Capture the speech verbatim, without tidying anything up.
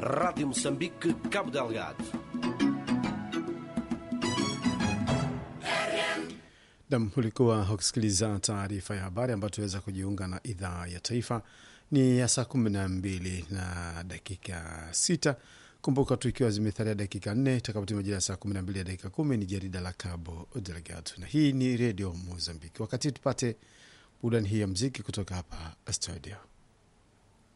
Rádio Moçambique, Cabo Delgado. Nam, ulikuwa hukusikiliza taarifa ya habari ambayo tuweza kujiunga na idhaa ya taifa. Ni ya saa kumi na mbili na dakika sita. Kumbuka tu ikiwa zimethalia dakika nne takapotima majira ya saa kumi na mbili ya dakika kumi ni jarida la Cabo Delgado, na hii ni Radio Mozambique. Wakati tupate burudani hii ya mziki kutoka hapa studio.